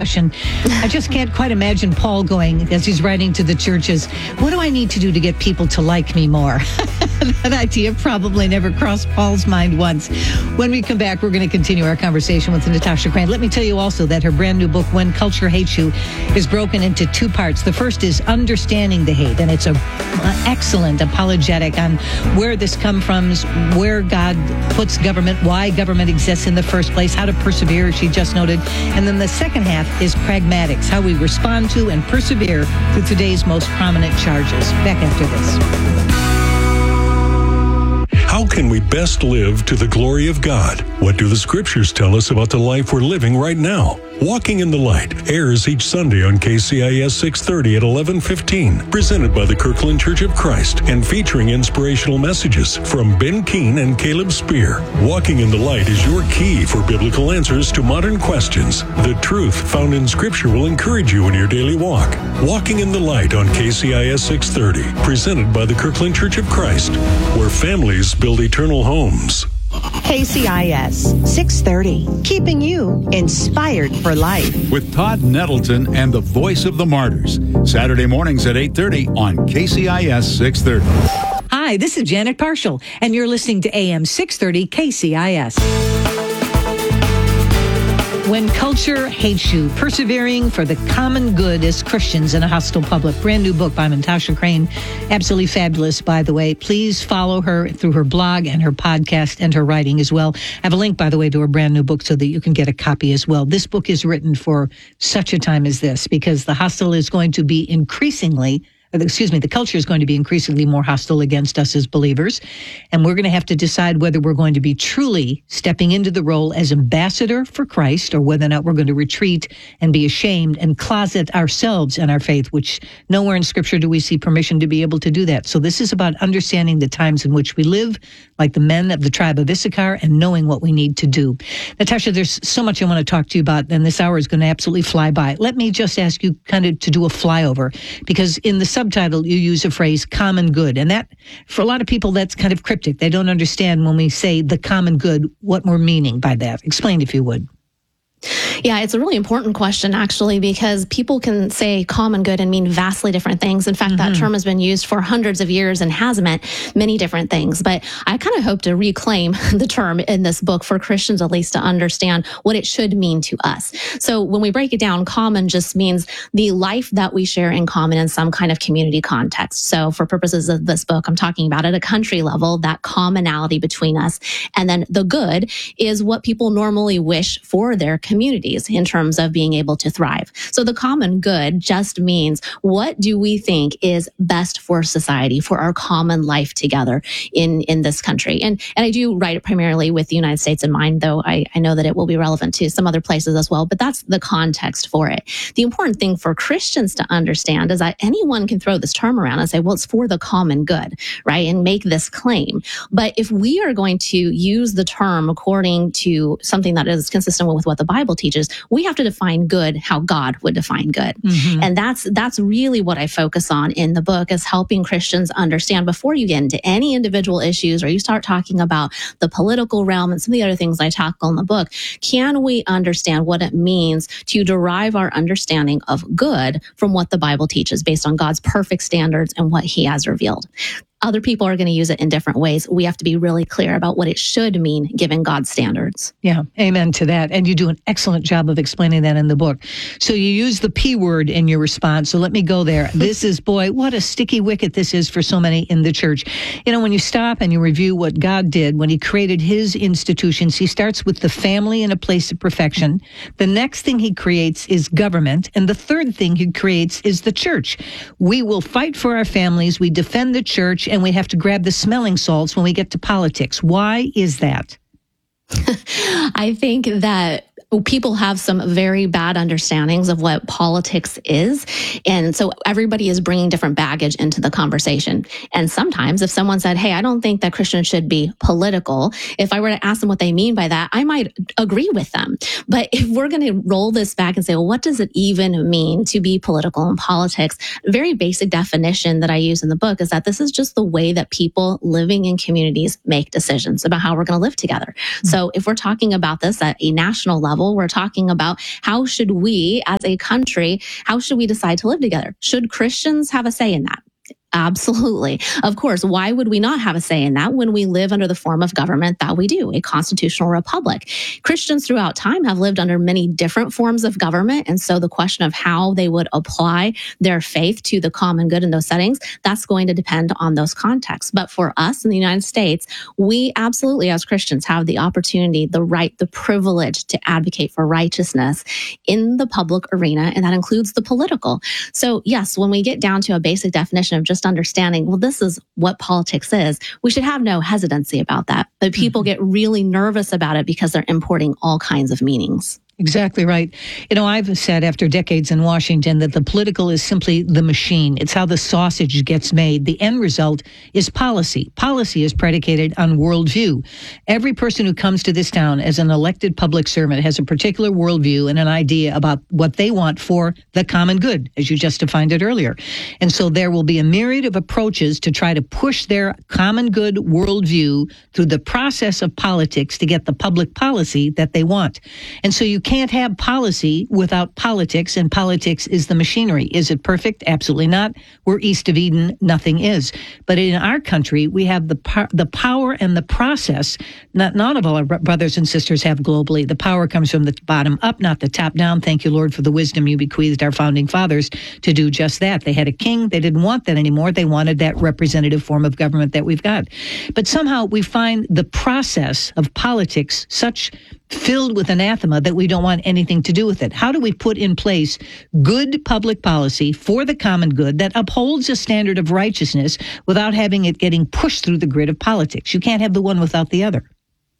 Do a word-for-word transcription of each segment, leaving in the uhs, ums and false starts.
discussion. I just can't quite imagine Paul going, as he's writing to the churches, what do I need to do to get people to like me more? That idea probably never crossed Paul's mind once. When we come back, we're going to continue our conversation with Natasha Crain. Let me tell you also that her brand new book, When Culture Hates You, is broken into two parts. The first is Understanding the Hate, and it's an excellent apologetic on where this comes from, where God puts government, why government exists in the first place, how to persevere, she just noted. And then the second half is Pragmatics, how we respond to and persevere through today's most prominent charges. Back after this. How can we best live to the glory of God? What do the scriptures tell us about the life we're living right now? Walking in the Light airs each Sunday on K C I S six thirty at eleven fifteen, presented by the Kirkland Church of Christ and featuring inspirational messages from Ben Keene and Caleb Spear. Walking in the Light is your key for biblical answers to modern questions. The truth found in Scripture will encourage you in your daily walk. Walking in the Light on K C I S six thirty, presented by the Kirkland Church of Christ, where families build eternal homes. K C I S six thirty, keeping you inspired for life. With Todd Nettleton and the Voice of the Martyrs. Saturday mornings at eight thirty on K C I S six thirty. Hi, this is Janet Parshall, and you're listening to A M six thirty K C I S. When Culture Hates You, Persevering for the Common Good as Christians in a Hostile Public. Brand new book by Natasha Crain. Absolutely fabulous, by the way. Please follow her through her blog and her podcast and her writing as well. I have a link, by the way, to her brand new book so that you can get a copy as well. This book is written for such a time as this because the hostile is going to be increasingly excuse me, the culture is going to be increasingly more hostile against us as believers. And we're going to have to decide whether we're going to be truly stepping into the role as ambassador for Christ or whether or not we're going to retreat and be ashamed and closet ourselves in our faith, which nowhere in Scripture do we see permission to be able to do that. So this is about understanding the times in which we live, like the men of the tribe of Issachar, and knowing what we need to do. Natasha, there's so much I want to talk to you about, and this hour is going to absolutely fly by. Let me just ask you kind of to do a flyover, because in the subtitle, you use a phrase, common good. And that, for a lot of people, that's kind of cryptic. They don't understand when we say the common good, what we're meaning by that. Explain if you would. Yeah, it's a really important question, actually, because people can say common good and mean vastly different things. In fact, mm-hmm. that term has been used for hundreds of years and has meant many different things. But I kind of hope to reclaim the term in this book for Christians, at least, to understand what it should mean to us. So when we break it down, common just means the life that we share in common in some kind of community context. So for purposes of this book, I'm talking about at a country level, that commonality between us. And then the good is what people normally wish for their communities in terms of being able to thrive. So the common good just means, what do we think is best for society, for our common life together in, in this country? And, and I do write it primarily with the United States in mind, though I, I know that it will be relevant to some other places as well, but that's the context for it. The important thing for Christians to understand is that anyone can throw this term around and say, well, it's for the common good, right? And make this claim. But if we are going to use the term according to something that is consistent with what the Bible teaches, we have to define good how God would define good. Mm-hmm. And that's that's really what I focus on in the book, is helping Christians understand before you get into any individual issues or you start talking about the political realm and some of the other things I tackle in the book, can we understand what it means to derive our understanding of good from what the Bible teaches based on God's perfect standards and what He has revealed. Other people are going to use it in different ways. We have to be really clear about what it should mean given God's standards. Yeah, amen to that. And you do an excellent job of explaining that in the book. So you use the P word in your response. So let me go there. This is, boy, what a sticky wicket this is for so many in the church. You know, when you stop and you review what God did when He created His institutions, He starts with the family in a place of perfection. The next thing He creates is government. And the third thing He creates is the church. We will fight for our families. We defend the church. And we have to grab the smelling salts when we get to politics. Why is that? I think that people have some very bad understandings of what politics is. And so everybody is bringing different baggage into the conversation. And sometimes if someone said, hey, I don't think that Christians should be political, if I were to ask them what they mean by that, I might agree with them. But if we're going to roll this back and say, well, what does it even mean to be political in politics? A very basic definition that I use in the book is that this is just the way that people living in communities make decisions about how we're going to live together. Mm-hmm. So if we're talking about this at a national level, level. We're talking about how should we as a country, how should we decide to live together? Should Christians have a say in that? Absolutely. Of course, why would we not have a say in that when we live under the form of government that we do, a constitutional republic? Christians throughout time have lived under many different forms of government. And so the question of how they would apply their faith to the common good in those settings, that's going to depend on those contexts. But for us in the United States, we absolutely as Christians have the opportunity, the right, the privilege to advocate for righteousness in the public arena, and that includes the political. So yes, when we get down to a basic definition of just understanding, well, this is what politics is, we should have no hesitancy about that. But people mm-hmm. get really nervous about it because they're importing all kinds of meanings. Exactly right. You know, I've said after decades in Washington that the political is simply the machine. It's how the sausage gets made. The end result is policy. Policy is predicated on worldview. Every person who comes to this town as an elected public servant has a particular worldview and an idea about what they want for the common good, as you just defined it earlier. And so there will be a myriad of approaches to try to push their common good worldview through the process of politics to get the public policy that they want. And so you can't have policy without politics, and politics is the machinery. Is it perfect? Absolutely not. We're east of Eden. Nothing is. But in our country, we have the par- the power and the process. Not none of our brothers and sisters have globally. The power comes from the bottom up, not the top down. Thank you, Lord, for the wisdom you bequeathed our founding fathers to do just that. They had a king. They didn't want that anymore. They wanted that representative form of government that we've got. But somehow we find the process of politics such filled with anathema that we don't want anything to do with it. How do we put in place good public policy for the common good that upholds a standard of righteousness without having it getting pushed through the grid of politics? You can't have the one without the other.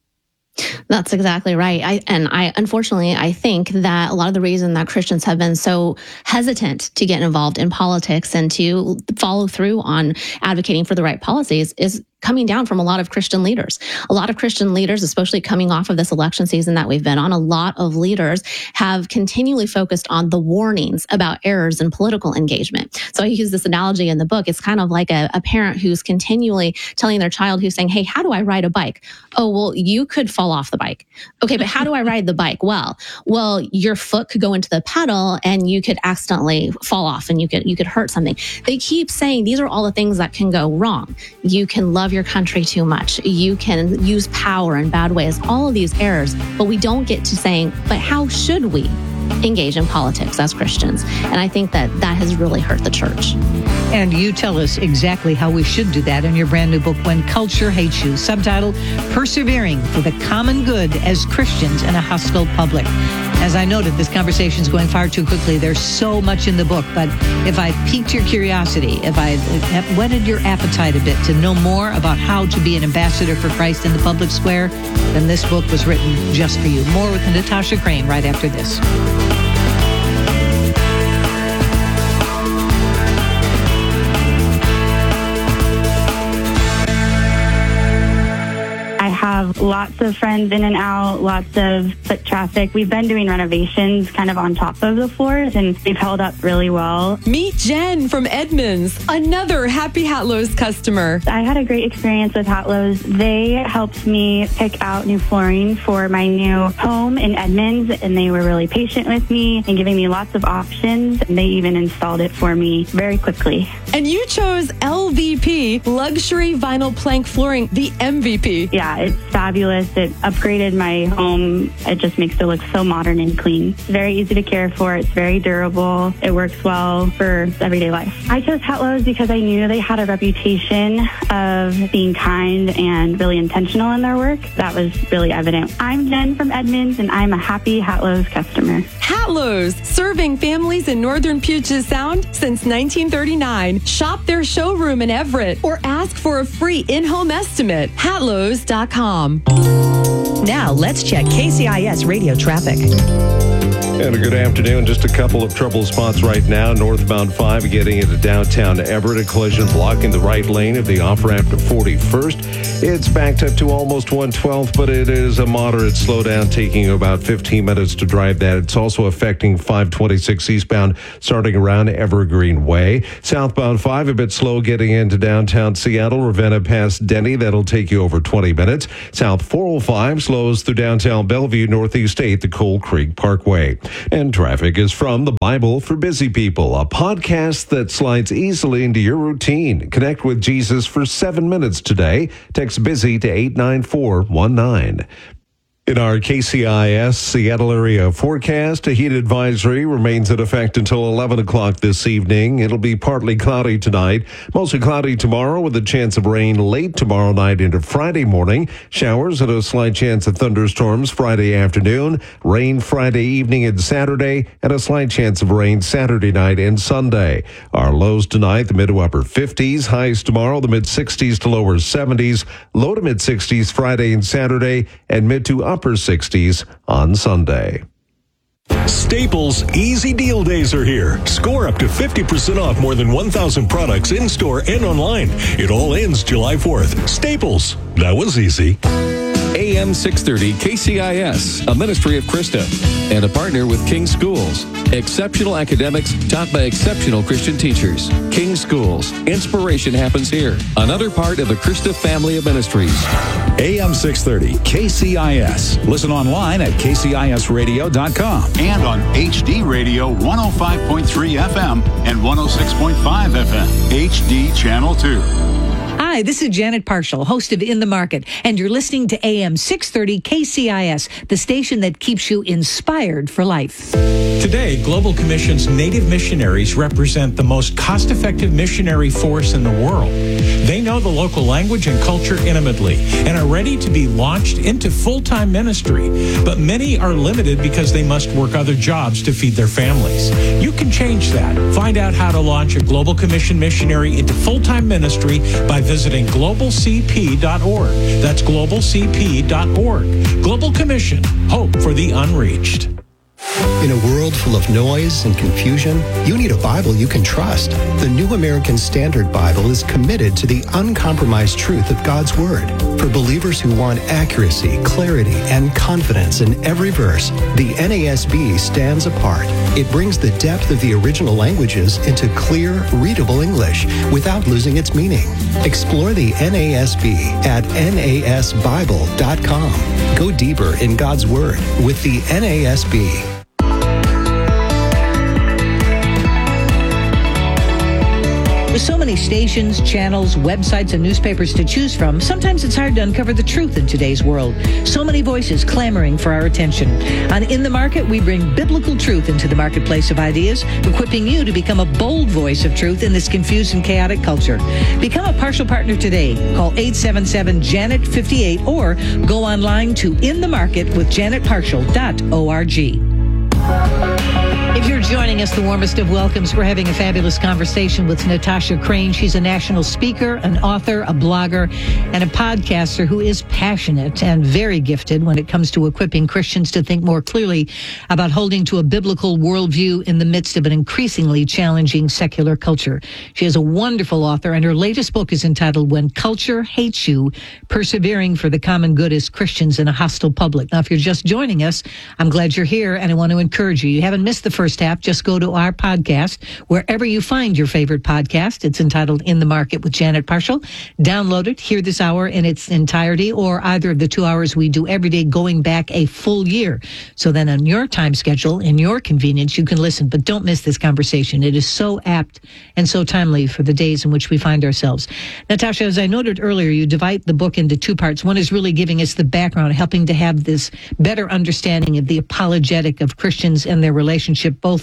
That's exactly right. I, and I, unfortunately, I think that a lot of the reason that Christians have been so hesitant to get involved in politics and to follow through on advocating for the right policies is coming down from a lot of Christian leaders. A lot of Christian leaders, especially coming off of this election season that we've been on, a lot of leaders have continually focused on the warnings about errors in political engagement. So I use this analogy in the book. It's kind of like a, a parent who's continually telling their child who's saying, hey, how do I ride a bike? Oh, well, you could fall off the bike. Okay, but how do I ride the bike? Well, well, your foot could go into the pedal and you could accidentally fall off and you could, you could hurt something. They keep saying these are all the things that can go wrong. You can love your country too much. You can use power in bad ways, all of these errors, but we don't get to saying, but how should we engage in politics as Christians? And I think that that has really hurt the church. And you tell us exactly how we should do that in your brand new book, When Culture Hates You, subtitled Persevering for the Common Good as Christians in a Hostile Public. As I noted, this conversation is going far too quickly. There's so much in the book, but if I piqued your curiosity, if I whetted your appetite a bit to know more about how to be an ambassador for Christ in the public square, then this book was written just for you. More with Natasha Crain right after this. Have lots of friends in and out, lots of foot traffic. We've been doing renovations kind of on top of the floors, and they've held up really well. Meet Jen from Edmonds, another Happy Hatlows customer. I had a great experience with Hatlows. They helped me pick out new flooring for my new home in Edmonds, and they were really patient with me and giving me lots of options. And they even installed it for me very quickly. And you chose L V P, Luxury Vinyl Plank Flooring, the M V P. Yeah, it's fabulous. It upgraded my home. It just makes it look so modern and clean. It's very easy to care for. It's very durable. It works well for everyday life. I chose Hatlows because I knew they had a reputation of being kind and really intentional in their work. That was really evident. I'm Jen from Edmonds, and I'm a happy Hatlows customer. Hatlows, serving families in northern Puget Sound since nineteen thirty-nine. Shop their showroom in Everett or ask for a free in-home estimate. Hatlows dot com. Now let's check K C I S radio traffic. And a good afternoon. Just a couple of trouble spots right now. Northbound five getting into downtown Everett. A collision blocking the right lane of the off-ramp to forty-first. It's backed up to almost one twelfth, but it is a moderate slowdown, taking you about fifteen minutes to drive that. It's also affecting five twenty-six eastbound, starting around Evergreen Way. Southbound five, a bit slow getting into downtown Seattle. Ravenna past Denny. That'll take you over twenty minutes. South four oh five slows through downtown Bellevue, Northeast eight, the Coal Creek Parkway. And traffic is from the Bible for Busy People, a podcast that slides easily into your routine. Connect with Jesus for seven minutes today. Text BUSY to eight nine four one nine. In our K C I S Seattle area forecast, a heat advisory remains in effect until eleven o'clock this evening. It'll be partly cloudy tonight, mostly cloudy tomorrow with a chance of rain late tomorrow night into Friday morning. Showers and a slight chance of thunderstorms Friday afternoon, rain Friday evening and Saturday, and a slight chance of rain Saturday night and Sunday. Our lows tonight, the mid to upper fifties, highs tomorrow, the mid sixties to lower seventies, low to mid sixties Friday and Saturday, and mid to upper upper sixties on Sunday. Staples Easy Deal Days are here. Score up to fifty percent off more than one thousand products in-store and online. It all ends July fourth. Staples. That was easy. A M six thirty K C I S, a ministry of Christa, and a partner with King Schools. Exceptional academics taught by exceptional Christian teachers. King Schools. Inspiration happens here. Another part of the Christa family of ministries. A M six thirty K C I S. Listen online at K C I S radio dot com and on H D Radio one oh five point three F M and one oh six point five F M. H D Channel two. Hi, this is Janet Parshall, host of In the Market, and you're listening to A M six thirty K C I S, the station that keeps you inspired for life. Today, Global Commission's Native missionaries represent the most cost-effective missionary force in the world. They know the local language and culture intimately and are ready to be launched into full-time ministry, but many are limited because they must work other jobs to feed their families. You can change that. Find out how to launch a Global Commission missionary into full-time ministry by visiting global c p dot org. That's global c p dot org. Global Commission, hope for the unreached. In a world full of noise and confusion, you need a Bible you can trust. The New American Standard Bible is committed to the uncompromised truth of God's Word. For believers who want accuracy, clarity, and confidence in every verse, the N A S B stands apart. It brings the depth of the original languages into clear, readable English without losing its meaning. Explore the N A S B at N A S Bible dot com. Go deeper in God's Word with the N A S B. With so many stations, channels, websites, and newspapers to choose from, sometimes it's hard to uncover the truth in today's world. So many voices clamoring for our attention. On In the Market, we bring biblical truth into the marketplace of ideas, equipping you to become a bold voice of truth in this confused and chaotic culture. Become a partial partner today. Call eight seven seven Janet fifty-eight or go online to in the market with janet partial dot org. If you're joining us, the warmest of welcomes. We're having a fabulous conversation with Natasha Crane. She's a national speaker, an author, a blogger, and a podcaster who is passionate and very gifted when it comes to equipping Christians to think more clearly about holding to a biblical worldview in the midst of an increasingly challenging secular culture. She is a wonderful author, and her latest book is entitled When Culture Hates You, Persevering for the Common Good as Christians in a Hostile Public. Now, if you're just joining us, I'm glad you're here, and I want to encourage you. You haven't missed the first half. Just go to our podcast, wherever you find your favorite podcast. It's entitled In the Market with Janet Parshall. Download it, hear this hour in its entirety, or either of the two hours we do every day going back a full year. So then on your time schedule, in your convenience, you can listen, but don't miss this conversation. It is so apt and so timely for the days in which we find ourselves. Natasha, as I noted earlier, you divide the book into two parts. One is really giving us the background, helping to have this better understanding of the apologetic of Christians and their relationship both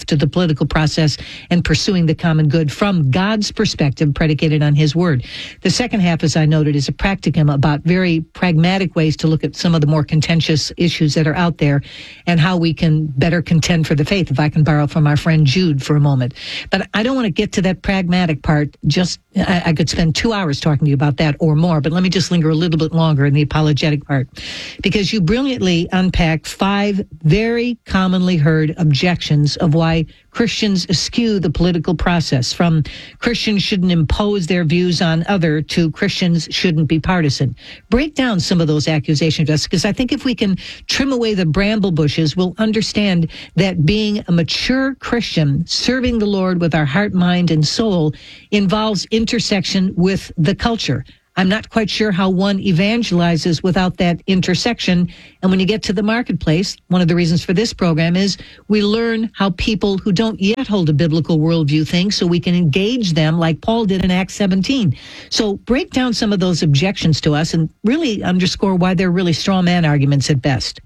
half to the political process and pursuing the common good from God's perspective, predicated on his word. The second half, as I noted, is a practicum about very pragmatic ways to look at some of the more contentious issues that are out there and how we can better contend for the faith, if I can borrow from our friend Jude for a moment. But I don't want to get to that pragmatic part. Just I, I could spend two hours talking to you about that or more, but let me just linger a little bit longer in the apologetic part, because you brilliantly unpack five very commonly heard objections of why Christians eschew the political process, from Christians shouldn't impose their views on other to Christians shouldn't be partisan. Break down some of those accusations, because I think if we can trim away the bramble bushes, we'll understand that being a mature Christian, serving the Lord with our heart, mind, and soul, involves intersection with the culture. I'm not quite sure how one evangelizes without that intersection. And when you get to the marketplace, one of the reasons for this program is we learn how people who don't yet hold a biblical worldview think, so we can engage them like Paul did in Acts seventeen. So break down some of those objections to us and really underscore why they're really straw man arguments at best.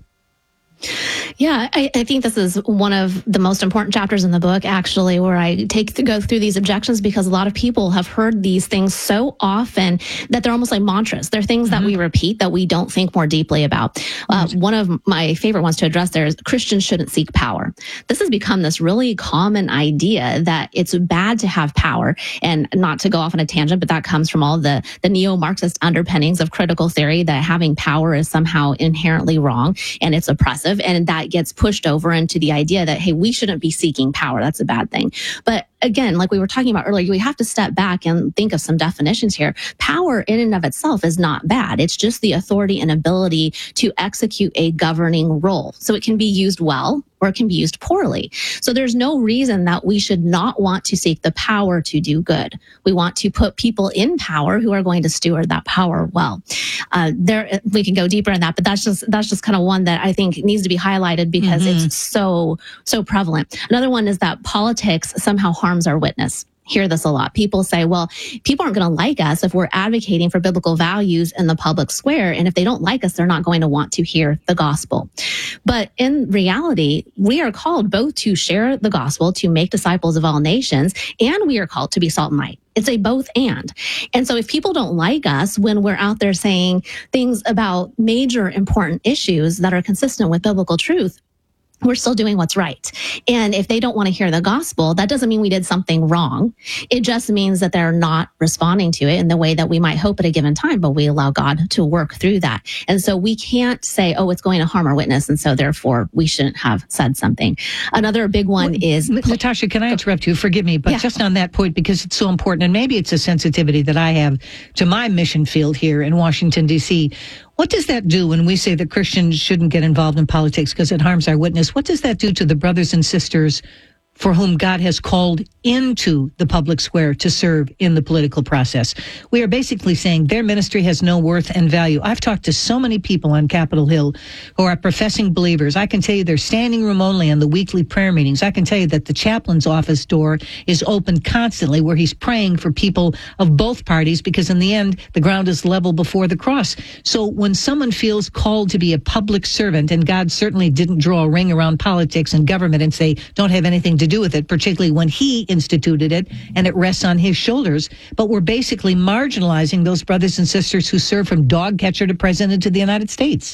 Yeah, I, I think this is one of the most important chapters in the book, actually, where I take to go through these objections, because a lot of people have heard these things so often that they're almost like mantras. They're things mm-hmm. that we repeat that we don't think more deeply about. Uh, one of my favorite ones to address there is Christians shouldn't seek power. This has become this really common idea that it's bad to have power, and not to go off on a tangent, but that comes from all the, the neo-Marxist underpinnings of critical theory, that having power is somehow inherently wrong and it's oppressive. And that gets pushed over into the idea that, hey, we shouldn't be seeking power. That's a bad thing. But again, like we were talking about earlier, we have to step back and think of some definitions here. Power in and of itself is not bad. It's just the authority and ability to execute a governing role. So it can be used well, or it can be used poorly. So there's no reason that we should not want to seek the power to do good. We want to put people in power who are going to steward that power well. Uh, there, we can go deeper in that, but that's just that's just kind of one that I think needs to be highlighted, because mm-hmm. it's so so prevalent. Another one is that politics somehow harms our witness. Hear this a lot. People say, well, people aren't going to like us if we're advocating for biblical values in the public square. And if they don't like us, they're not going to want to hear the gospel. But in reality, we are called both to share the gospel, to make disciples of all nations, and we are called to be salt and light. It's a both and. And so if people don't like us when we're out there saying things about major important issues that are consistent with biblical truth, we're still doing what's right. And if they don't want to hear the gospel, that doesn't mean we did something wrong. It just means that they're not responding to it in the way that we might hope at a given time, but we allow God to work through that. And so we can't say, oh, it's going to harm our witness, and so therefore we shouldn't have said something. Another big one well, is... Natasha, can I interrupt you? Forgive me, but yeah. just on that point, because it's so important, and maybe it's a sensitivity that I have to my mission field here in Washington, D C, what does that do when we say that Christians shouldn't get involved in politics because it harms our witness? What does that do to the brothers and sisters for whom God has called into the public square to serve in the political process? We are basically saying their ministry has no worth and value. I've talked to so many people on Capitol Hill who are professing believers. I can tell you they're standing room only on the weekly prayer meetings. I can tell you that the chaplain's office door is open constantly, where he's praying for people of both parties, because in the end, the ground is level before the cross. So when someone feels called to be a public servant, and God certainly didn't draw a ring around politics and government and say, don't have anything to do with it, particularly when he instituted it and it rests on his shoulders. But we're basically marginalizing those brothers and sisters who serve from dog catcher to president of the United States.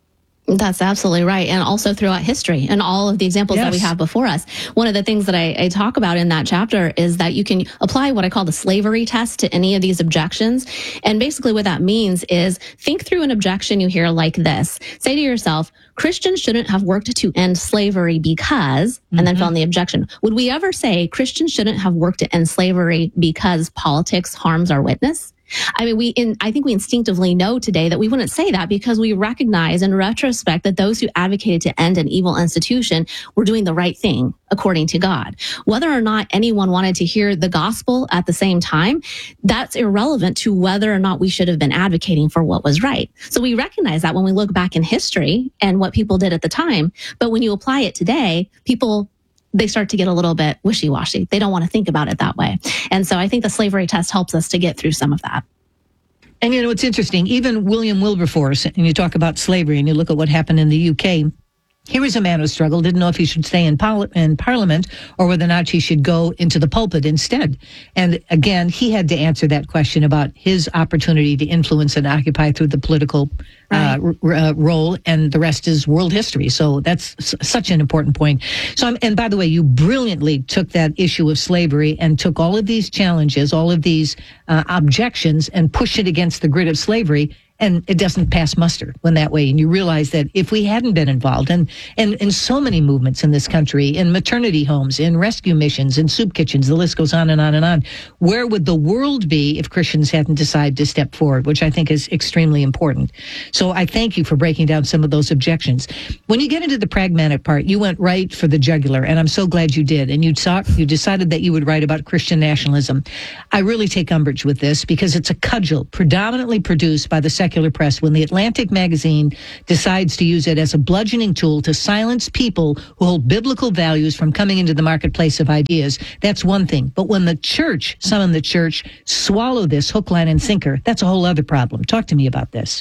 That's absolutely right. And also throughout history and all of the examples yes. that we have before us. One of the things that I, I talk about in that chapter is that you can apply what I call the slavery test to any of these objections. And basically what that means is think through an objection you hear like this. Say to yourself, Christians shouldn't have worked to end slavery because, and mm-hmm. then fill in the objection. Would we ever say Christians shouldn't have worked to end slavery because politics harms our witness? I mean, we, in, I think we instinctively know today that we wouldn't say that, because we recognize in retrospect that those who advocated to end an evil institution were doing the right thing according to God. Whether or not anyone wanted to hear the gospel at the same time, that's irrelevant to whether or not we should have been advocating for what was right. So we recognize that when we look back in history and what people did at the time. But when you apply it today, people they start to get a little bit wishy-washy. They don't want to think about it that way. And so I think the slavery test helps us to get through some of that. And, you know, it's interesting. Even William Wilberforce, and you talk about slavery and you look at what happened in the U K, Here was a man who struggled, didn't know if he should stay in, pol- in Parliament or whether or not he should go into the pulpit instead. And again, he had to answer that question about his opportunity to influence and occupy through the political uh, r- uh, role, and the rest is world history. So that's s- such an important point. So, I'm, and by the way, you brilliantly took that issue of slavery and took all of these challenges, all of these uh, objections, and pushed it against the grid of slavery. And it doesn't pass muster when that way. And you realize that if we hadn't been involved, and and in so many movements in this country, in maternity homes, in rescue missions, in soup kitchens, the list goes on and on and on, where would the world be if Christians hadn't decided to step forward, which I think is extremely important. So I thank you for breaking down some of those objections. When you get into the pragmatic part, you went right for the jugular, and I'm so glad you did. And you talk, you decided that you would write about Christian nationalism. I really take umbrage with this because it's a cudgel predominantly produced by the secular press when the Atlantic magazine decides to use it as a bludgeoning tool to silence people who hold biblical values from coming into the marketplace of ideas. That's one thing. But when the church, some in the church, swallow this hook, line, and sinker, that's a whole other problem. Talk to me about this.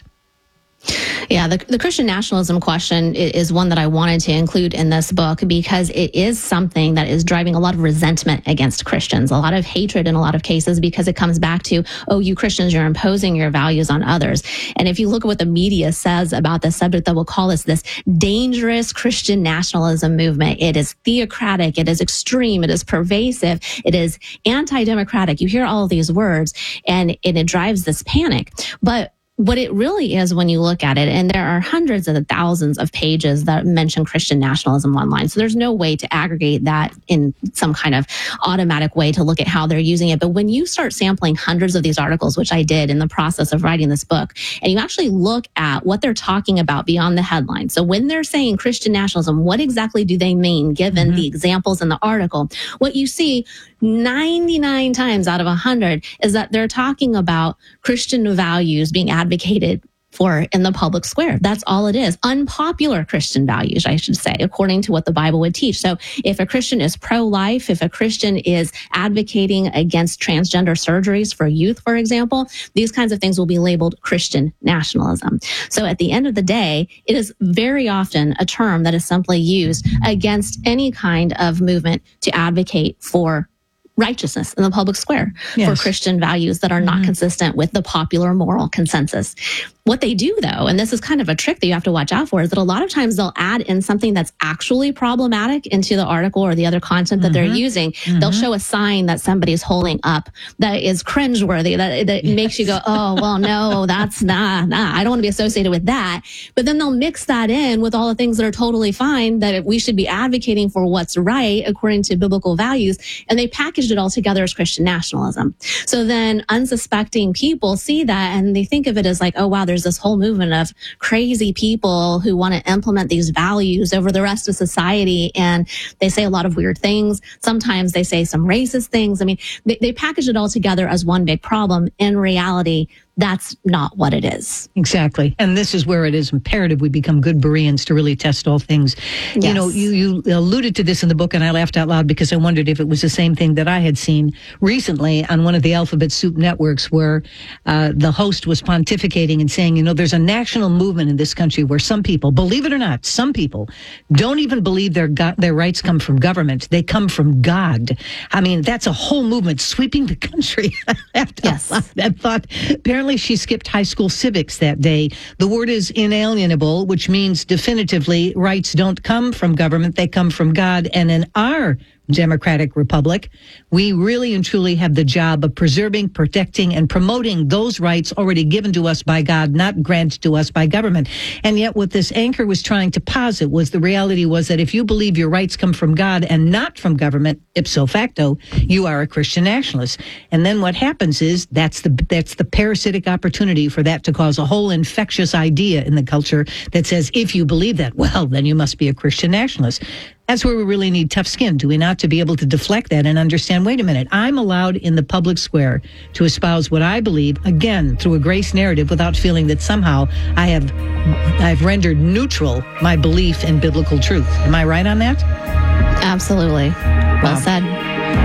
Yeah, the, the Christian nationalism question is one that I wanted to include in this book because it is something that is driving a lot of resentment against Christians, a lot of hatred in a lot of cases, because it comes back to, oh, you Christians, you're imposing your values on others. And if you look at what the media says about this subject, that will call this this dangerous Christian nationalism movement. It is theocratic, it is extreme, it is pervasive, it is anti-democratic. You hear all of these words and, and it drives this panic. But what it really is when you look at it, and there are hundreds of thousands of pages that mention Christian nationalism online. So there's no way to aggregate that in some kind of automatic way to look at how they're using it. But when you start sampling hundreds of these articles, which I did in the process of writing this book, and you actually look at what they're talking about beyond the headline. So when they're saying Christian nationalism, what exactly do they mean given mm-hmm. the examples in the article? What you see ninety-nine times out of one hundred is that they're talking about Christian values being advocated for in the public square. That's all it is. Unpopular Christian values, I should say, according to what the Bible would teach. So if a Christian is pro-life, if a Christian is advocating against transgender surgeries for youth, for example, these kinds of things will be labeled Christian nationalism. So at the end of the day, it is very often a term that is simply used against any kind of movement to advocate for righteousness in the public square, yes. for Christian values that are not mm-hmm. consistent with the popular moral consensus. What they do, though, and this is kind of a trick that you have to watch out for, is that a lot of times they'll add in something that's actually problematic into the article or the other content that mm-hmm. they're using. Mm-hmm. They'll show a sign that somebody's holding up that is cringeworthy, that, that yes. makes you go, oh, well, no, that's nah, nah, I don't want to be associated with that. But then they'll mix that in with all the things that are totally fine, that we should be advocating for what's right according to biblical values, and they packaged it all together as Christian nationalism. So then unsuspecting people see that and they think of it as like, oh, wow, there's this whole movement of crazy people who want to implement these values over the rest of society. And they say a lot of weird things. Sometimes they say some racist things. I mean, they, they package it all together as one big problem. In reality, that's not what it is. Exactly. And this is where it is imperative we become good Bereans to really test all things. Yes. You know, you, you alluded to this in the book, and I laughed out loud because I wondered if it was the same thing that I had seen recently on one of the Alphabet Soup networks, where uh, the host was pontificating and saying, you know, there's a national movement in this country where some people, believe it or not, some people don't even believe their go- their rights come from government. They come from God. I mean, that's a whole movement sweeping the country. Yes. That thought, apparently, she skipped high school civics that day. The word is inalienable, which means definitively rights don't come from government, they come from God. And in our democratic republic, we really and truly have the job of preserving, protecting, and promoting those rights already given to us by God, not granted to us by government. And yet what this anchor was trying to posit was the reality was that if you believe your rights come from God and not from government, ipso facto, you are a Christian nationalist. And then what happens is that's the that's the parasitic opportunity for that to cause a whole infectious idea in the culture that says, if you believe that, well, then you must be a Christian nationalist. That's where we really need tough skin, do we not, to be able to deflect that and understand, wait a minute, I'm allowed in the public square to espouse what I believe, again, through a grace narrative without feeling that somehow I have I've rendered neutral my belief in biblical truth. Am I right on that? Absolutely. Well wow. said.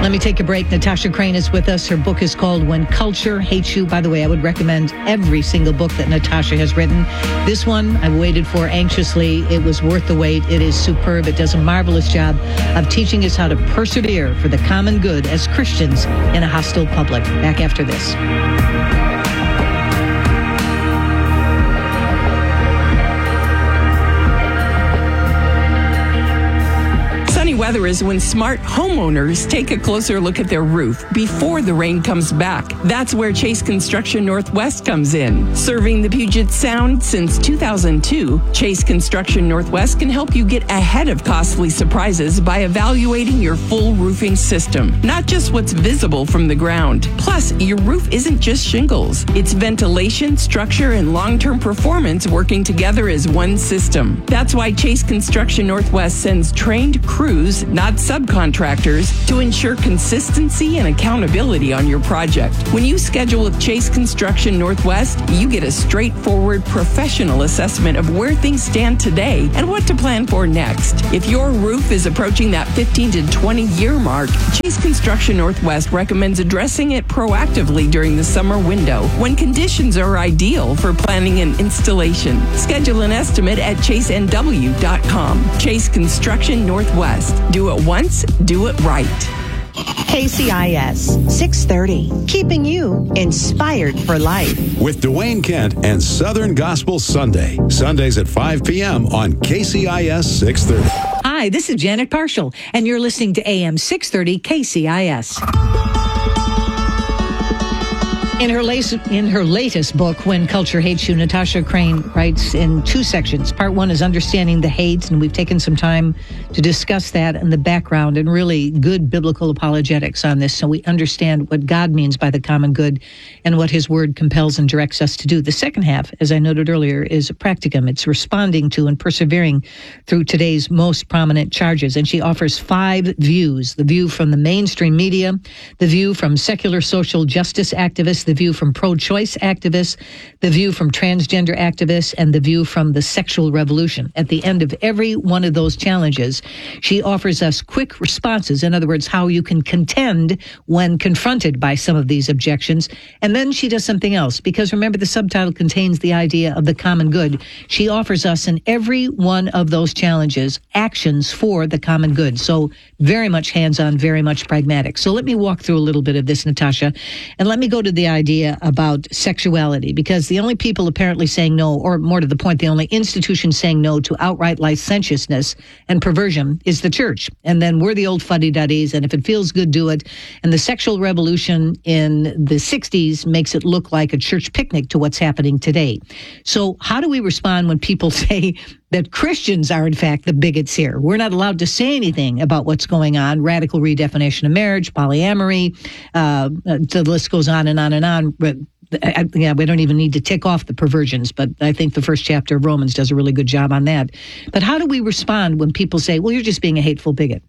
Let me take a break. Natasha Crane is with us. Her book is called When Culture Hates You. By the way, I would recommend every single book that Natasha has written. This one I've waited for anxiously. It was worth the wait. It is superb. It does a marvelous job of teaching us how to persevere for the common good as Christians in a hostile public. Back after this. Weather is when smart homeowners take a closer look at their roof before the rain comes back. That's where Chase Construction Northwest comes in. Serving the Puget Sound since two thousand two, Chase Construction Northwest can help you get ahead of costly surprises by evaluating your full roofing system, not just what's visible from the ground. Plus, your roof isn't just shingles. It's ventilation, structure, and long-term performance working together as one system. That's why Chase Construction Northwest sends trained crews, not subcontractors, to ensure consistency and accountability on your project. When you schedule with Chase Construction Northwest, you get a straightforward professional assessment of where things stand today and what to plan for next. If your roof is approaching that fifteen to twenty year mark, Chase Construction Northwest recommends addressing it proactively during the summer window when conditions are ideal for planning and installation. Schedule an estimate at chase n w dot com. Chase Construction Northwest. Do it once, do it right. K C I S six thirty, keeping you inspired for life. With Dwayne Kent and Southern Gospel Sunday. Sundays at five p.m. on K C I S six thirty. Hi, this is Janet Parshall, and you're listening to A M six thirty K C I S. In her, lace, in her latest book, When Culture Hates You, Natasha Crane writes in two sections. Part one is understanding the hate, and we've taken some time to discuss that and the background and really good biblical apologetics on this so we understand what God means by the common good and what his word compels and directs us to do. The second half, as I noted earlier, is a practicum. It's responding to and persevering through today's most prominent charges. And she offers five views: the view from the mainstream media, the view from secular social justice activists, the view from pro-choice activists, the view from transgender activists, and the view from the sexual revolution. At the end of every one of those challenges, she offers us quick responses. In other words, how you can contend when confronted by some of these objections. And then she does something else, because remember, the subtitle contains the idea of the common good. She offers us in every one of those challenges actions for the common good. So very much hands-on, very much pragmatic. So let me walk through a little bit of this, Natasha, and let me go to the idea idea about sexuality, because the only people apparently saying no, or more to the point, the only institution saying no to outright licentiousness and perversion is the church. And then we're the old fuddy-duddies, and if it feels good, do it. And the sexual revolution in the sixties makes it look like a church picnic to what's happening today. So how do we respond when people say that Christians are, in fact, the bigots here? We're not allowed to say anything about what's going on, radical redefinition of marriage, polyamory, uh, the list goes on and on and on. But I, yeah, we don't even need to tick off the perversions, but I think the first chapter of Romans does a really good job on that. But how do we respond when people say, well, you're just being a hateful bigot?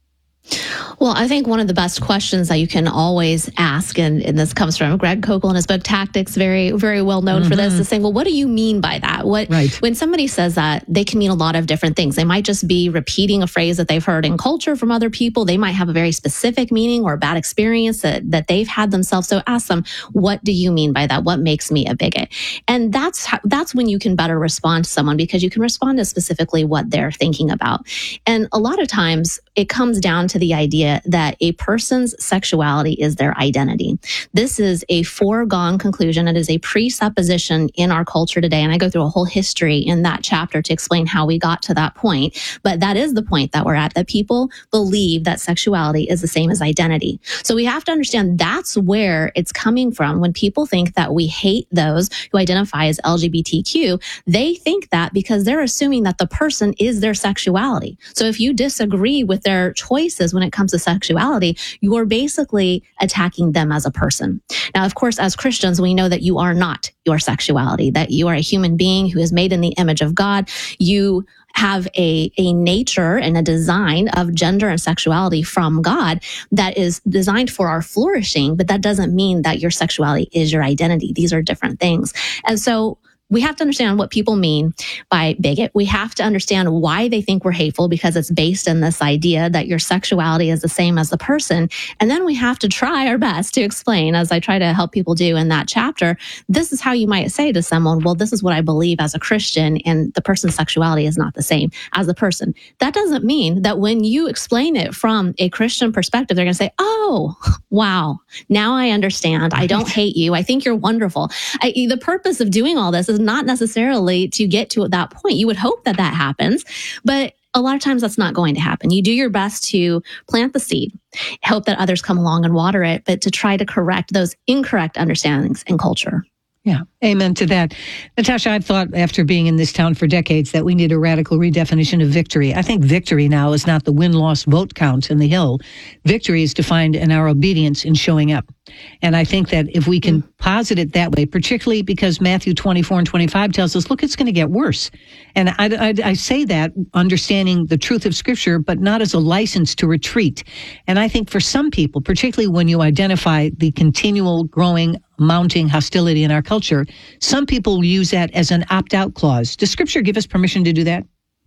Well, I think one of the best questions that you can always ask, and, and this comes from Greg Koukl in his book Tactics, very, very well known mm-hmm. for this, is saying, well, what do you mean by that? What right. When somebody says that, they can mean a lot of different things. They might just be repeating a phrase that they've heard in culture from other people. They might have a very specific meaning or a bad experience that, that they've had themselves. So ask them, what do you mean by that? What makes me a bigot? And that's how, that's when you can better respond to someone, because you can respond to specifically what they're thinking about. And a lot of times it comes down to the idea that a person's sexuality is their identity. This is a foregone conclusion. It is a presupposition in our culture today. And I go through a whole history in that chapter to explain how we got to that point. But that is the point that we're at, that people believe that sexuality is the same as identity. So we have to understand that's where it's coming from. When people think that we hate those who identify as L G B T Q, they think that because they're assuming that the person is their sexuality. So if you disagree with their choices when it comes to sexuality, you are basically attacking them as a person. Now, of course, as Christians, we know that you are not your sexuality, that you are a human being who is made in the image of God. You have a, a nature and a design of gender and sexuality from God that is designed for our flourishing, but that doesn't mean that your sexuality is your identity. These are different things. And so we have to understand what people mean by bigot. We have to understand why they think we're hateful, because it's based in this idea that your sexuality is the same as the person. And then we have to try our best to explain, as I try to help people do in that chapter, this is how you might say to someone, well, this is what I believe as a Christian, and the person's sexuality is not the same as the person. That doesn't mean that when you explain it from a Christian perspective, they're going to say, oh, wow, now I understand. I don't hate you. I think you're wonderful. I, the purpose of doing all this is not necessarily to get to that point. You would hope that that happens, but a lot of times that's not going to happen. You do your best to plant the seed, hope that others come along and water it, but to try to correct those incorrect understandings in culture. Yeah, amen to that. Natasha, I've thought after being in this town for decades that we need a radical redefinition of victory. I think victory now is not the win-loss vote count in the Hill. Victory is defined in our obedience in showing up. And I think that if we can posit it that way, particularly because Matthew twenty-four and twenty-five tells us, look, it's going to get worse. And I, I, I say that understanding the truth of Scripture, but not as a license to retreat. And I think for some people, particularly when you identify the continual growing mounting hostility in our culture, some people use that as an opt-out clause. Does Scripture give us permission to do that?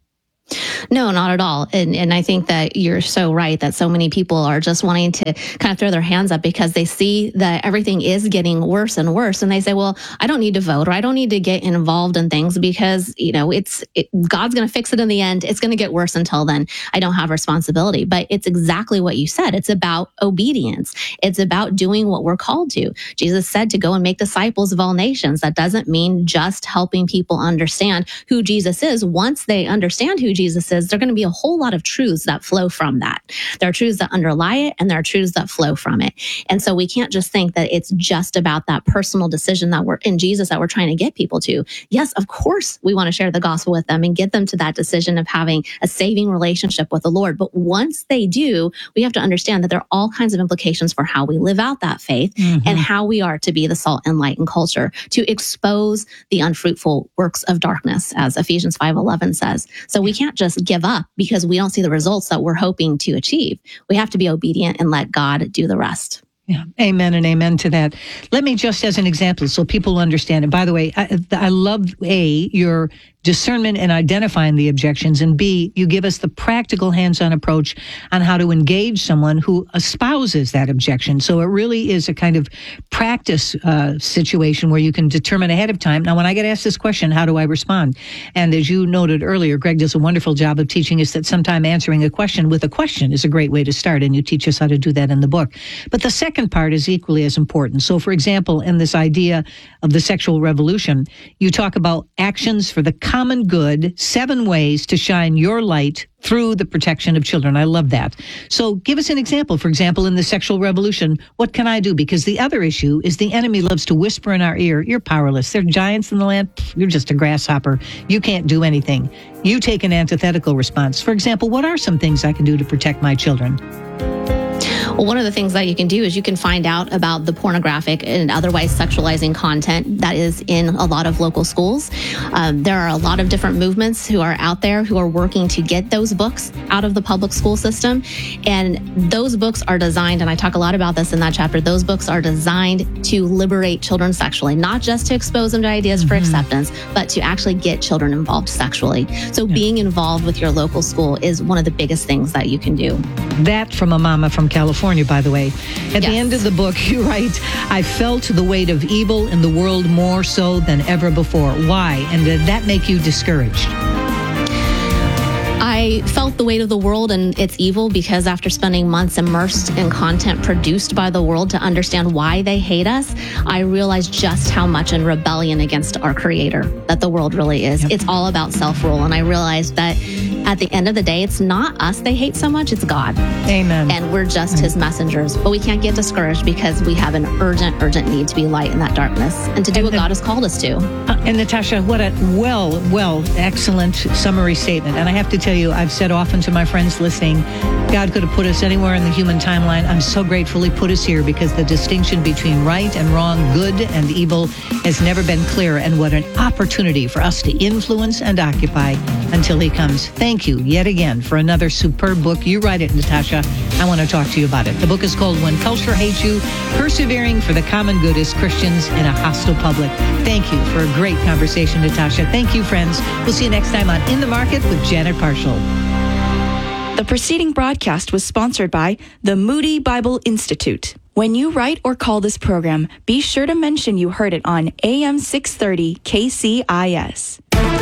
No, not at all. And and I think that you're so right that so many people are just wanting to kind of throw their hands up because they see that everything is getting worse and worse. And they say, well, I don't need to vote, or I don't need to get involved in things because, you know, it's it, God's going to fix it in the end. It's going to get worse until then. I don't have responsibility. But it's exactly what you said. It's about obedience. It's about doing what we're called to. Jesus said to go and make disciples of all nations. That doesn't mean just helping people understand who Jesus is. Once they understand who Jesus is, there are going to be a whole lot of truths that flow from that. There are truths that underlie it, and there are truths that flow from it. And so we can't just think that it's just about that personal decision that we're in Jesus that we're trying to get people to. Yes, of course, we want to share the gospel with them and get them to that decision of having a saving relationship with the Lord. But once they do, we have to understand that there are all kinds of implications for how we live out that faith mm-hmm. and how we are to be the salt and light in culture, to expose the unfruitful works of darkness, as Ephesians five eleven says. So we can't just give up because we don't see the results that we're hoping to achieve. We have to be obedient and let God do the rest. Yeah, amen and amen to that. Let me just as an example so people understand. And by the way, I, I love, A, your discernment in identifying the objections, and B, you give us the practical hands-on approach on how to engage someone who espouses that objection. So it really is a kind of practice uh, situation where you can determine ahead of time. Now, when I get asked this question, how do I respond? And as you noted earlier, Greg does a wonderful job of teaching us that sometime answering a question with a question is a great way to start, and you teach us how to do that in the book. But the second part is equally as important. So, for example, in this idea of the sexual revolution, you talk about actions for the common good, seven ways to shine your light through the protection of children. I love that. So give us an example. For example, in the sexual revolution, what can I do? Because the other issue is the enemy loves to whisper in our ear, you're powerless. There are giants in the land. You're just a grasshopper. You can't do anything. You take an antithetical response. For example, what are some things I can do to protect my children? Well, one of the things that you can do is you can find out about the pornographic and otherwise sexualizing content that is in a lot of local schools. Um, there are a lot of different movements who are out there who are working to get those books out of the public school system. And those books are designed, and I talk a lot about this in that chapter, those books are designed to liberate children sexually, not just to expose them to ideas mm-hmm. for acceptance, but to actually get children involved sexually. So yeah. being involved with your local school is one of the biggest things that you can do. That from a mama from California, by the way. At yes. the end of the book, you write, I felt the weight of evil in the world more so than ever before. Why? And did that make you discouraged? I felt the weight of the world and its evil because after spending months immersed in content produced by the world to understand why they hate us, I realized just how much in rebellion against our Creator that the world really is. Yep. It's all about self-rule. And I realized that at the end of the day, it's not us they hate so much, it's God. Amen. And we're just His messengers. But we can't get discouraged because we have an urgent, urgent need to be light in that darkness and to do and what the, God has called us to. Uh, and Natasha, what a well, well, excellent summary statement. And I have to tell tell you, I've said often to my friends listening, God could have put us anywhere in the human timeline. I'm so grateful he put us here because the distinction between right and wrong, good and evil has never been clear. And what an opportunity for us to influence and occupy until he comes. Thank you yet again for another superb book. You write it, Natasha. I want to talk to you about it. The book is called When Culture Hates You, Persevering for the Common Good as Christians in a Hostile Public. Thank you for a great conversation, Natasha. Thank you, friends. We'll see you next time on In the Market with Janet Parshall. The preceding broadcast was sponsored by the Moody Bible Institute. When you write or call this program, be sure to mention you heard it on A M six thirty K C I S.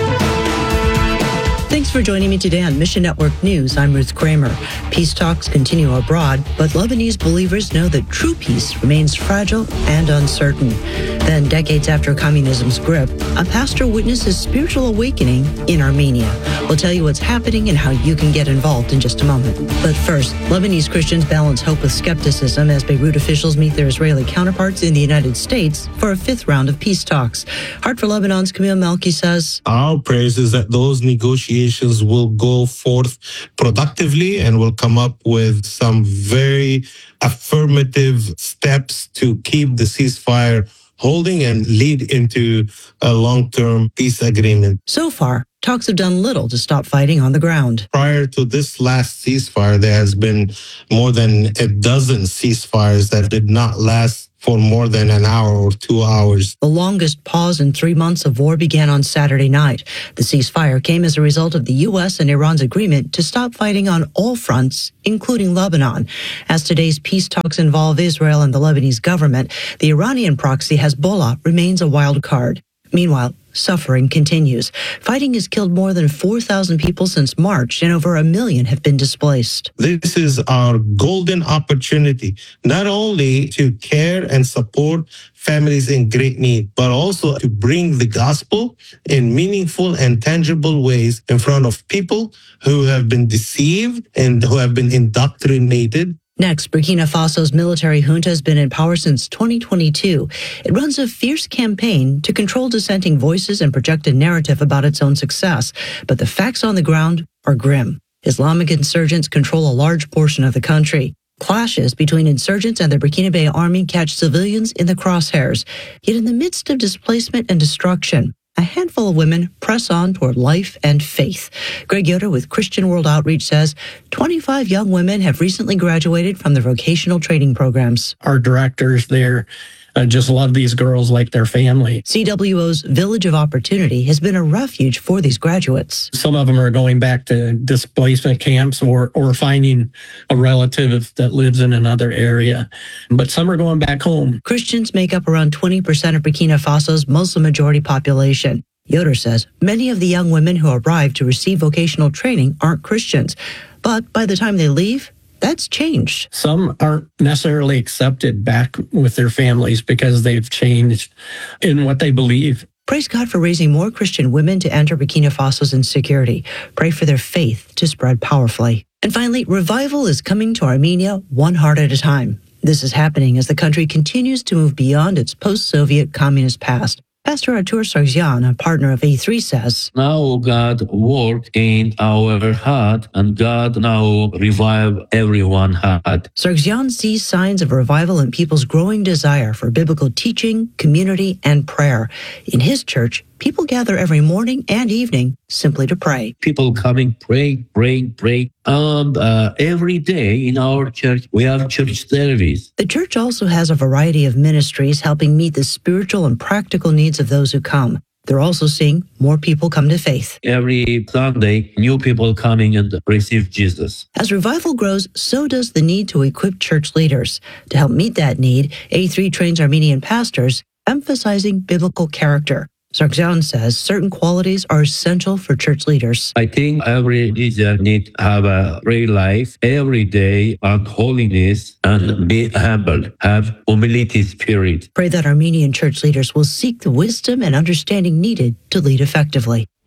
Thanks for joining me today on Mission Network News. I'm Ruth Kramer. Peace talks continue abroad, but Lebanese believers know that true peace remains fragile and uncertain. Then, decades after communism's grip, a pastor witnesses spiritual awakening in Armenia. We'll tell you what's happening and how you can get involved in just a moment. But first, Lebanese Christians balance hope with skepticism as Beirut officials meet their Israeli counterparts in the United States for a fifth round of peace talks. Heart for Lebanon's Camille Melki says, our prayers is that those negotiations will go forth productively and will come up with some very affirmative steps to keep the ceasefire holding and lead into a long-term peace agreement. So far, talks have done little to stop fighting on the ground. Prior to this last ceasefire, there has been more than a dozen ceasefires that did not last for more than an hour or two hours. The longest pause in three months of war began on Saturday night. The ceasefire came as a result of the U S and Iran's agreement to stop fighting on all fronts, including Lebanon. As today's peace talks involve Israel and the Lebanese government, the Iranian proxy Hezbollah remains a wild card. Meanwhile, suffering continues. Fighting has killed more than four thousand people since March, and over a million have been displaced. This is our golden opportunity, not only to care and support families in great need, but also to bring the gospel in meaningful and tangible ways in front of people who have been deceived and who have been indoctrinated. Next, Burkina Faso's military junta has been in power since twenty twenty-two. It runs a fierce campaign to control dissenting voices and project a narrative about its own success. But the facts on the ground are grim. Islamic insurgents control a large portion of the country. Clashes between insurgents and the Burkinabe army catch civilians in the crosshairs. Yet in the midst of displacement and destruction, a handful of women press on toward life and faith. Greg Yoder with Christian World Outreach says twenty-five young women have recently graduated from the vocational training programs. Our directors there uh, just love these girls like their family. C W O's Village of Opportunity has been a refuge for these graduates. Some of them are going back to displacement camps or, or finding a relative that lives in another area. But some are going back home. Christians make up around twenty percent of Burkina Faso's Muslim-majority population. Yoder says many of the young women who arrive to receive vocational training aren't Christians. But by the time they leave, that's changed. Some aren't necessarily accepted back with their families because they've changed in what they believe. Praise God for raising more Christian women to enter Burkina Faso's insecurity. Pray for their faith to spread powerfully. And finally, revival is coming to Armenia one heart at a time. This is happening as the country continues to move beyond its post-Soviet communist past. Pastor Artur Sargsyan, a partner of A three, says, now God work in our heart, and God now revive everyone heart. Sargsyan sees signs of revival in people's growing desire for biblical teaching, community, and prayer. In his church, people gather every morning and evening simply to pray. People coming, pray, pray, pray. And uh, every day in our church, we have church service. The church also has a variety of ministries helping meet the spiritual and practical needs of those who come. They're also seeing more people come to faith. Every Sunday, new people coming and receive Jesus. As revival grows, so does the need to equip church leaders. To help meet that need, A three trains Armenian pastors, emphasizing biblical character. Sargsyan says certain qualities are essential for church leaders. I think every leader needs to have a real life every day and holiness and be humble, have humility spirit. Pray that Armenian church leaders will seek the wisdom and understanding needed to lead effectively.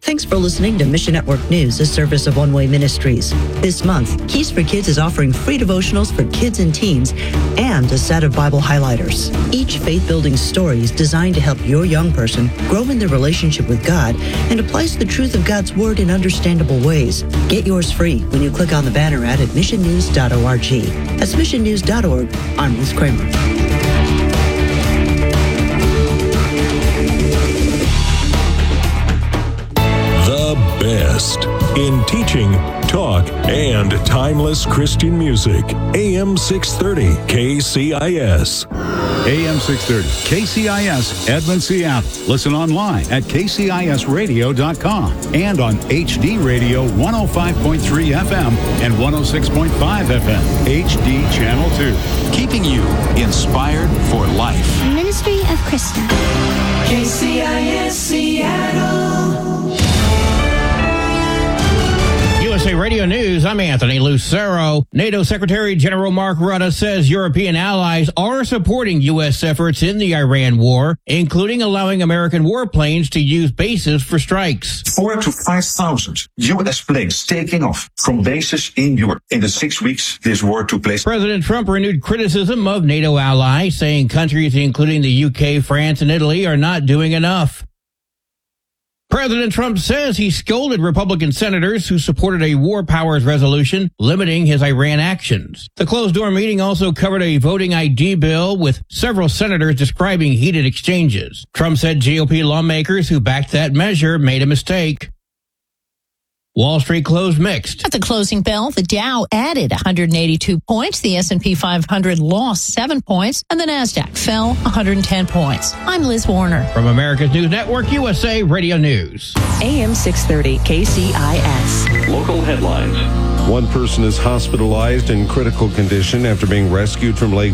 Thanks for listening to Mission Network News, a service of One Way Ministries. This month, Keys for Kids is offering free devotionals for kids and teens and a set of Bible highlighters. Each faith-building story is designed to help your young person grow in their relationship with God and applies the truth of God's Word in understandable ways. Get yours free when you click on the banner ad at mission news dot org. That's mission news dot org. I'm Ruth Kramer. Best in teaching, talk, and timeless Christian music. A M six thirty K C I S. A M six thirty K C I S Edmond, Seattle. Listen online at K C I S radio dot com and on H D Radio one oh five point three F M and one oh six point five F M. H D Channel two. Keeping you inspired for life. Ministry of Krista. K C I S Seattle. U S A Radio News, I'm Anthony Lucero. NATO Secretary General Mark Rutte says European allies are supporting U S efforts in the Iran war, including allowing American warplanes to use bases for strikes. Four to five thousand U S planes taking off from bases in Europe in the six weeks this war took place. President Trump renewed criticism of NATO allies, saying countries including the U K, France, and Italy are not doing enough. President Trump says he scolded Republican senators who supported a war powers resolution limiting his Iran actions. The closed-door meeting also covered a voting I D bill with several senators describing heated exchanges. Trump said G O P lawmakers who backed that measure made a mistake. Wall Street closed mixed. At the closing bell, the Dow added one hundred eighty-two points, the S and P five hundred lost seven points, and the Nasdaq fell one hundred ten points. I'm Liz Warner. From America's News Network, U S A Radio News. A M six thirty K C I S. Local headlines. One person is hospitalized in critical condition after being rescued from Lake